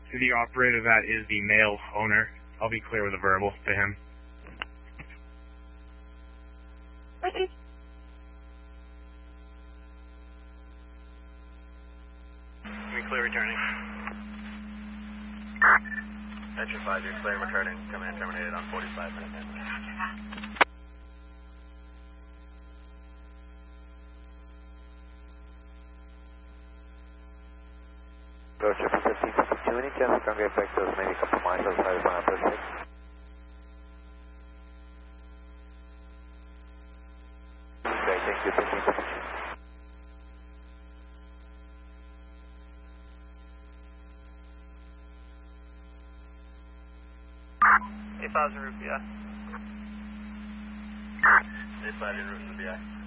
To the operator, that is the male owner. I'll be clear with a verbal to him. Be clear returning. Entry 5, you're clear returning. Command terminated on 45 minutes. Roger 1552, any chance we can get back to us maybe a couple miles outside of 136? Okay, thank you, 1552. $8,000 route BI. 8,000 route BI.